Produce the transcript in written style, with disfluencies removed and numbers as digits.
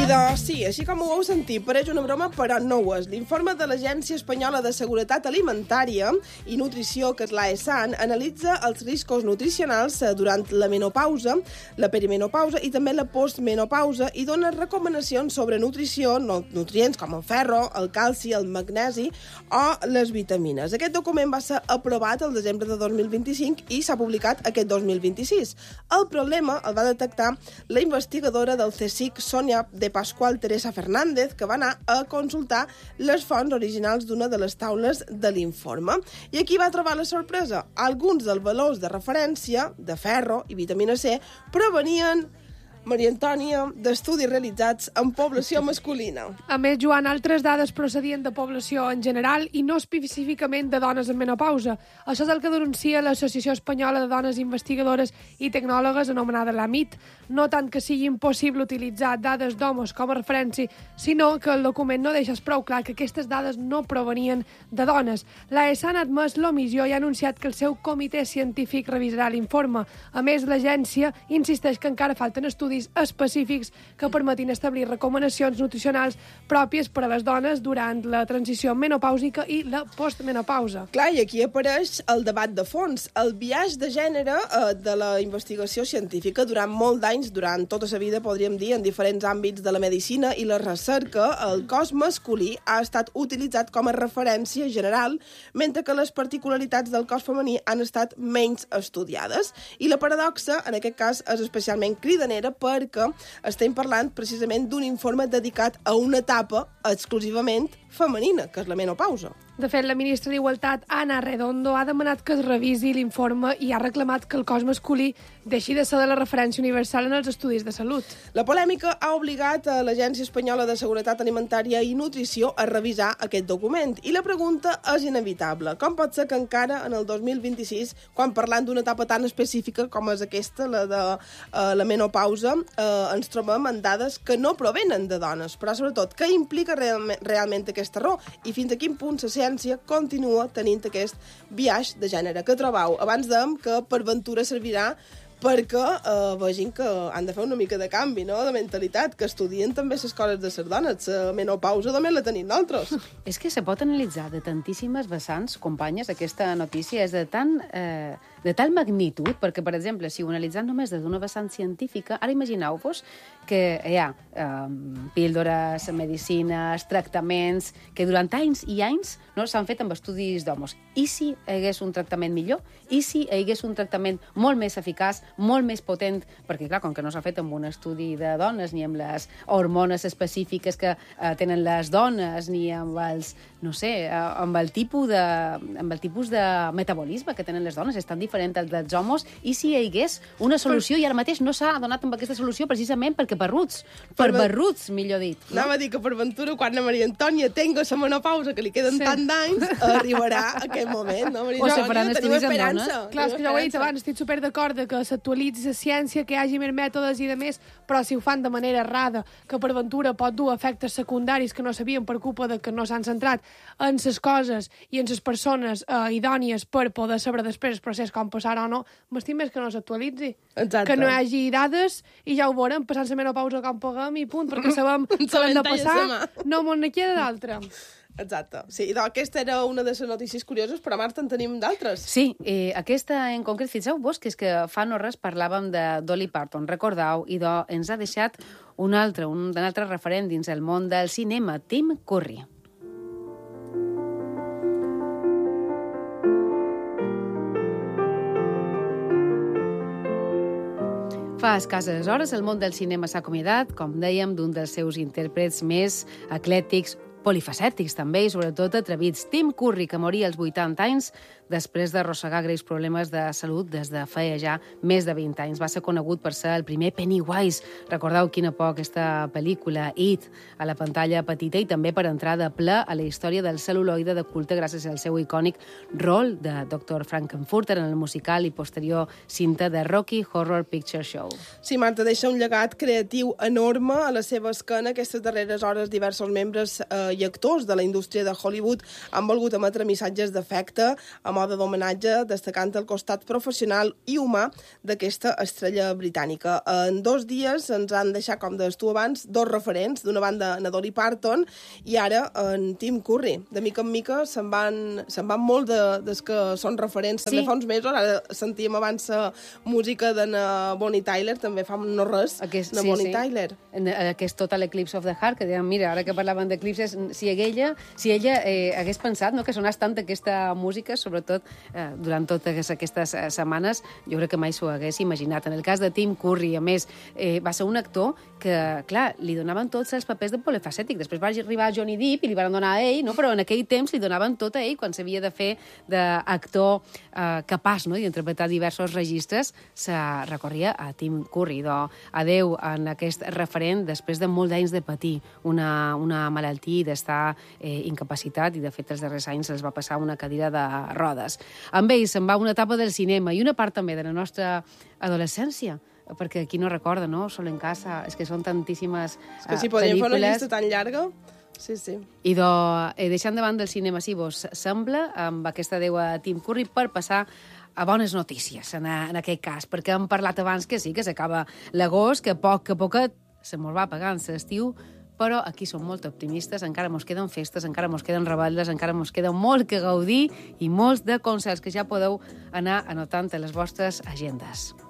Sí, així com ho heu sentit, pareix una broma, però no ho és. L'informe de l'Agència Espanyola de Seguretat Alimentària i Nutrició, que és l'AESAN, analitza els riscos nutricionals durant la menopausa, la perimenopausa i també la postmenopausa i dona recomanacions sobre nutrició, nutrients com el ferro, el calci, el magnesi o les vitamines. Aquest document va ser aprovat el desembre de 2025 i s'ha publicat aquest 2026. El problema el va detectar la investigadora del CSIC, Sònia de Pascual Teresa Fernández, que va anar a consultar les fonts originals d'una de les taules de l'informe. I aquí va trobar la sorpresa. Alguns dels valors de referència de ferro i vitamina C provenien, Maria Antònia, d'estudis realitzats en població masculina. A més, Joan, altres dades procedien de població en general i no específicament de dones en menopausa. Això és el que denuncia l'Associació Espanyola de Dones Investigadores i Tecnòlogues, anomenada l'AMIT. No tant que sigui impossible utilitzar dades d'homes com a referència, sinó que el document no deixa prou clar que aquestes dades no provenien de dones. L'AESAN ha admès l'omissió i ha anunciat que el seu comitè científic revisarà l'informe. A més, l'agència insisteix que encara falten estudis específics que permetin establir recomanacions nutricionals pròpies per a les dones durant la transició menopàusica i la postmenopausa. Clar, i aquí apareix el debat de fons. El biaix de gènere de la investigació científica durant molt d'anys, durant tota la vida, podríem dir, en diferents àmbits de la medicina i la recerca, el cos masculí ha estat utilitzat com a referència general, mentre que les particularitats del cos femení han estat menys estudiades. I la paradoxa, en aquest cas, és especialment cridanera perquè estem parlant precisament d'un informe dedicat a una etapa exclusivament femenina, que és la menopausa. De fet, la ministra d'Igualtat, Ana Redondo, ha demanat que es revisi l'informe i ha reclamat que el cos masculí deixi de ser de la referència universal en els estudis de salut. La polèmica ha obligat a l'Agència Espanyola de Seguretat Alimentària i Nutrició a revisar aquest document. I la pregunta és inevitable. Com pot ser que encara en el 2026, quan parlant d'una etapa tan específica com és aquesta, la de la menopausa, ens trobem en dades que no provenen de dones, però sobretot, què implica realment aquesta raó i fins a quin punt la ciència continua tenint aquest biaix de gènere. Que trobau? Abans dèiem que per ventura servirà perquè vegin que han de fer una mica de canvi, no?, de mentalitat, que estudien també les coses de les dones. La menopausa també la tenim nosaltres. És que se pot analitzar de tantíssimes vessants, companyes. Aquesta notícia és de tal magnitud, perquè, per exemple, si ho analitzem només des d'una vessant científica, ara imagineu-vos que hi ha píldores, medicines, tractaments, que durant anys i anys no s'han fet amb estudis d'homes. I si hi hagués un tractament millor? I si hi hagués un tractament molt més eficaç, molt més potent? Perquè, clar, com que no s'ha fet amb un estudi de dones, ni amb les hormones específiques que tenen les dones, ni amb els, no sé, amb el tipus de metabolisme que tenen les dones, és tan diferent dels homes. I si hi hagués una solució, i ara mateix no s'ha donat amb aquesta solució precisament perquè per barruts, millor dit. No? Anava a dir que per ventura, quan la Maria Antònia tenga la menopausa, que li queden tant d'anys, arribarà aquest moment, no, Maria Antònia? Faran estudis amb dones. Clar, és que ja ho he dit abans, estic super d'acord que s'actualitzi la ciència, que hi hagi més mètodes i de més, però si ho fan de manera errada, que per ventura pot dur efectes secundaris que no sabien per culpa de que no s'han centrat en les coses i en les persones idònies per poder saber després el procés com passar o no, m'estim més que no s'actualitzi. Exacte. Que no hi hagi dades i ja ho veurem, passant la menopausa com puguem i punt, perquè sabem que l'hem de passar, no mos ne queda d'altra. Exacte. Sí, doncs aquesta era una de les notícies curioses, però Marta, en tenim d'altres. Sí, aquesta en concret, fixeu-vos que és que fa no res parlàvem de Dolly Parton, recordeu, i ens ha deixat un altre referent dins el món del cinema, Tim Curry. Fa escasses hores el món del cinema s'ha acomiadat, com dèiem, d'un dels seus intèrprets més eclèctics, polifacètics també, i sobretot atrevits. Tim Curry, que moria als 80 anys després d'arrossegar greus problemes de salut des de feia ja més de 20 anys. Va ser conegut per ser el primer Pennywise. Recordeu quina por aquesta pel·lícula, It, a la pantalla petita, i també per entrar de ple a la història del cel·luloide de culte gràcies al seu icònic rol de Dr. Frankenfurter en el musical i posterior cinta de Rocky Horror Picture Show. Sí, Marta, deixa un llegat creatiu enorme a la seva esquena. Aquestes darreres hores diversos membres i actors de la indústria de Hollywood han volgut emetre missatges d'afecte amb mode d'homenatge destacant el costat professional i humà d'aquesta estrella britànica. En 2 dies ens han deixat, com deies tu abans, 2 referents, d'una banda na Dolly Parton i ara en Tim Curry. De mica en mica se'n van molt des que són referents. També fa uns mesos, ara sentíem abans la música de na Bonnie Tyler, també fa no res, na Bonnie Tyler. Aquest Total Eclipse of the Heart, que deien, mira, ara que parlaven d'eclipses, si ella hagués pensat que sonés tant aquesta música, sobretot durant totes aquestes setmanes, jo crec que mai s'ho hagués imaginat. En el cas de Tim Curry, a més, va ser un actor que, clar, li donaven tots els papers de polifacètic. Després va arribar Johnny Depp i li van donar a ell, no? Però en aquell temps li donaven tot a ell quan s'havia de fer d'actor capaç, no? D'interpretar diversos registres, se recorria a Tim Curry. Adeu en aquest referent després de molts anys de patir una malaltia i d'estar incapacitat, i de fet els darrers anys els va passar una cadira de rodes. Amb ell se'n va una etapa del cinema i una part també de la nostra adolescència, perquè qui no recorda, no? Sol en casa, és que són tantíssimes pel·lícules. És que si podríem fer una llista tan llarga... Sí. I deixant davant del cinema, si vos sembla, amb aquesta adeu a Tim Curry, per passar a bones notícies, en aquest cas, perquè hem parlat abans que sí, que s'acaba l'agost, que a poc se mos va pagant l'estiu, però aquí som molt optimistes, encara mos queden festes, encara mos queden rebaldes, encara mos queda molt que gaudir i molts de concerts que ja podeu anar anotant a les vostres agendes.